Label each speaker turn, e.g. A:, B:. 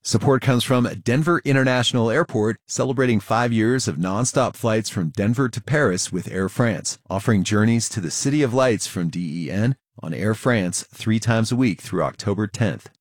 A: Support comes from Denver International Airport, celebrating 5 years of nonstop flights from Denver to Paris with Air France, offering journeys to the City of Lights from DEN on Air France 3 times a week through October 10th.